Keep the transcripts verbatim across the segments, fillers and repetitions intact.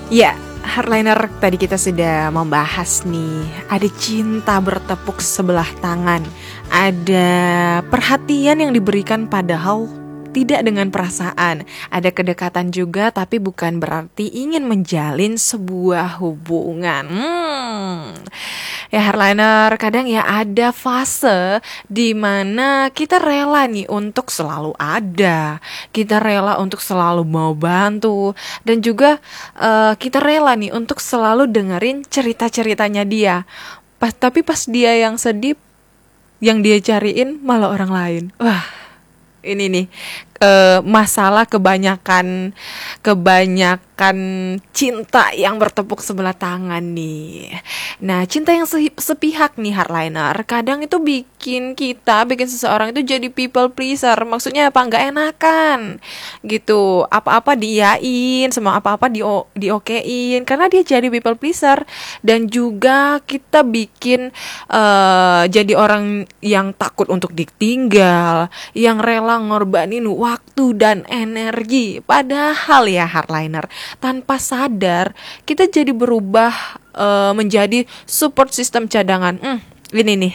Ya, hardliner tadi kita sudah membahas nih, ada cinta bertepuk sebelah tangan, ada perhatian yang diberikan padahal tidak dengan perasaan, ada kedekatan juga tapi bukan berarti ingin menjalin sebuah hubungan. Hmm. Ya hardliner, kadang ya ada fase di mana kita rela nih untuk selalu ada, kita rela untuk selalu mau bantu, dan juga uh, kita rela nih untuk selalu dengerin cerita-ceritanya dia. Pas, tapi pas dia yang sedih, yang dia cariin malah orang lain. Wah, ini nih uh, masalah kebanyakan kebanyakan cinta yang bertepuk sebelah tangan nih. Nah, cinta yang se- sepihak nih hardliner, kadang itu bikin kita, bikin seseorang itu jadi people pleaser. Maksudnya apa? Nggak enakan gitu. Apa-apa diyain, semua apa-apa di diokein karena dia jadi people pleaser. Dan juga kita bikin uh, jadi orang yang takut untuk ditinggal, yang rela ngorbanin waktu dan energi. Padahal ya hardliner, tanpa sadar kita jadi berubah uh, menjadi support system cadangan. Hmm, ini nih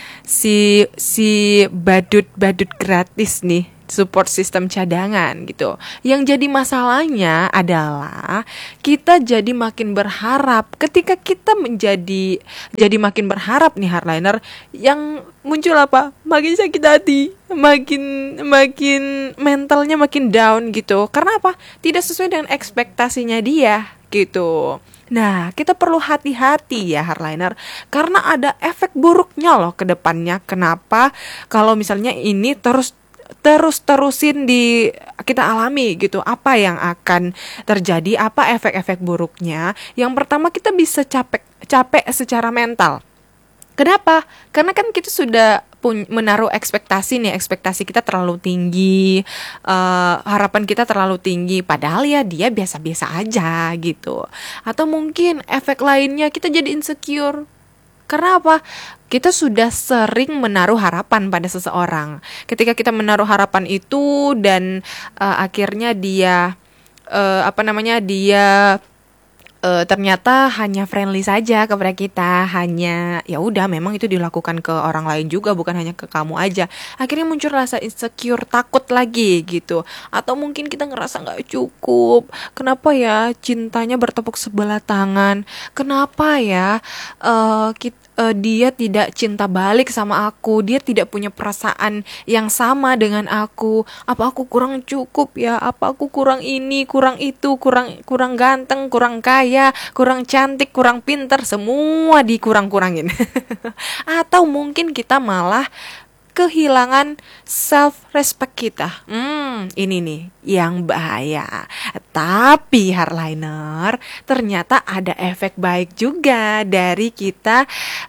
si si badut-badut gratis nih, support system cadangan gitu. Yang jadi masalahnya adalah kita jadi makin berharap. Ketika kita menjadi jadi makin berharap nih hardliner, yang muncul apa? Makin sakit hati, makin makin mentalnya makin down gitu. Karena apa? Tidak sesuai dengan ekspektasinya dia gitu. Nah, kita perlu hati-hati ya hardliner, karena ada efek buruknya loh ke depannya. Kenapa? Kalau misalnya ini terus terus-terusin di kita alami gitu, apa yang akan terjadi, apa efek-efek buruknya? Yang pertama, kita bisa capek capek secara mental. Kenapa? Karena kan kita sudah pun menaruh ekspektasi nih, ekspektasi kita terlalu tinggi, uh, harapan kita terlalu tinggi, padahal ya dia biasa-biasa aja gitu. Atau mungkin efek lainnya, kita jadi insecure. Karena apa? Kita sudah sering menaruh harapan pada seseorang. Ketika kita menaruh harapan itu dan uh, akhirnya dia uh, apa namanya dia Uh, ternyata hanya friendly saja kepada kita, hanya ya udah memang itu dilakukan ke orang lain juga, bukan hanya ke kamu aja. Akhirnya muncul rasa insecure, takut lagi gitu. Atau mungkin kita ngerasa nggak cukup. Kenapa ya cintanya bertepuk sebelah tangan? Kenapa ya uh, kita Uh, dia tidak cinta balik sama aku, dia tidak punya perasaan yang sama dengan aku. Apa aku kurang cukup ya? Apa aku kurang ini, kurang itu, kurang kurang ganteng, kurang kaya, kurang cantik, kurang pintar, semua dikurang-kurangin. Atau mungkin kita malah kehilangan self respect kita. Hmm, ini nih yang bahaya. Tapi hardliner, ternyata ada efek baik juga dari kita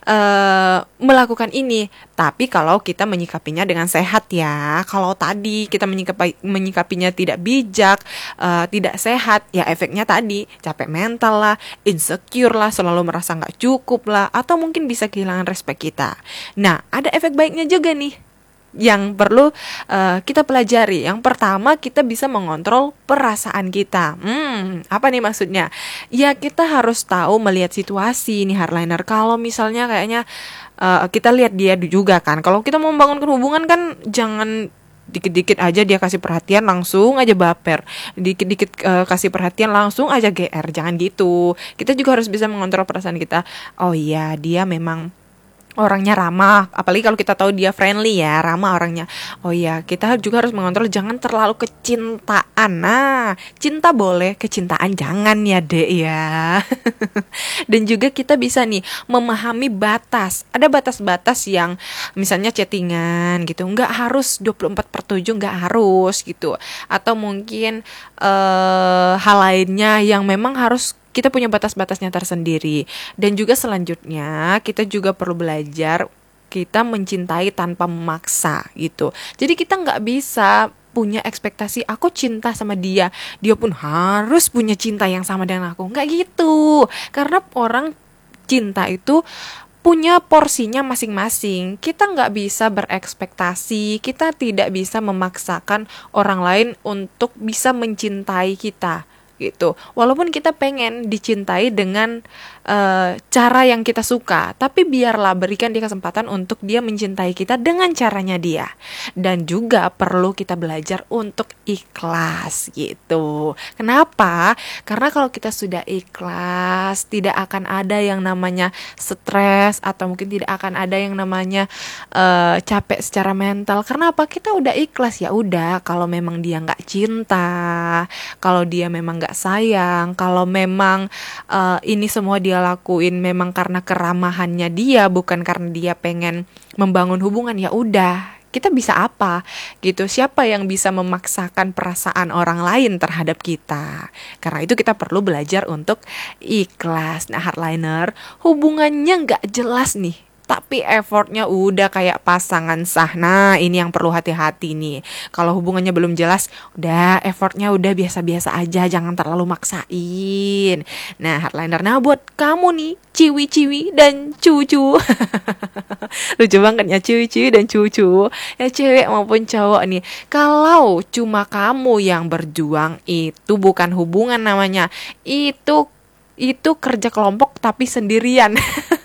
uh, melakukan ini. Tapi kalau kita menyikapinya dengan sehat ya. Kalau tadi kita menyikapi, menyikapinya tidak bijak, uh, tidak sehat, ya efeknya tadi capek mental lah, insecure lah, selalu merasa nggak cukup lah, atau mungkin bisa kehilangan respect kita. Nah, ada efek baiknya juga nih yang perlu uh, kita pelajari. Yang pertama, kita bisa mengontrol perasaan kita. Hmm, apa nih maksudnya? Ya kita harus tahu melihat situasi nih hardliner. Kalau misalnya kayaknya uh, kita lihat dia juga kan. Kalau kita mau membangunkan hubungan kan jangan dikit-dikit aja dia kasih perhatian langsung aja baper, dikit-dikit uh, kasih perhatian langsung aja G R. Jangan gitu. Kita juga harus bisa mengontrol perasaan kita. Oh iya, dia memang orangnya ramah, apalagi kalau kita tahu dia friendly ya, ramah orangnya. Oh iya, kita juga harus mengontrol jangan terlalu kecintaan. Nah, cinta boleh, kecintaan jangan ya dek ya. Dan juga kita bisa nih memahami batas. Ada batas-batas yang misalnya chattingan gitu, nggak harus dua puluh empat per tujuh, nggak harus gitu. Atau mungkin uh, hal lainnya yang memang harus kita punya batas-batasnya tersendiri. Dan juga selanjutnya kita juga perlu belajar kita mencintai tanpa memaksa gitu. Jadi kita nggak bisa punya ekspektasi aku cinta sama dia, dia pun harus punya cinta yang sama dengan aku. Nggak gitu. Karena orang cinta itu punya porsinya masing-masing. Kita nggak bisa berekspektasi, kita tidak bisa memaksakan orang lain untuk bisa mencintai kita gitu. Walaupun kita pengen dicintai dengan uh, cara yang kita suka, tapi biarlah berikan dia kesempatan untuk dia mencintai kita dengan caranya dia. Dan juga perlu kita belajar untuk ikhlas gitu. Kenapa? Karena kalau kita sudah ikhlas, tidak akan ada yang namanya stres, atau mungkin tidak akan ada yang namanya uh, capek secara mental. Karena apa? Kita udah ikhlas, ya udah. Kalau memang dia nggak cinta, kalau dia memang nggak sayang, kalau memang uh, ini semua dia lakuin memang karena keramahannya dia, bukan karena dia pengen membangun hubungan, ya udah. Kita bisa apa gitu? Siapa yang bisa memaksakan perasaan orang lain terhadap kita? Karena itu kita perlu belajar untuk ikhlas. Nah, hardliner, hubungannya nggak jelas nih, tapi effortnya udah kayak pasangan sah. Nah, ini yang perlu hati-hati nih. Kalau hubungannya belum jelas, udah effortnya udah biasa-biasa aja, jangan terlalu maksain. Nah, hardliner, nah buat kamu nih, ciwi-ciwi dan cucu. Lucu banget ya, ciwi-ciwi dan cucu. Ya cewek maupun cowok nih. Kalau cuma kamu yang berjuang, itu bukan hubungan namanya. Itu itu kerja kelompok tapi sendirian.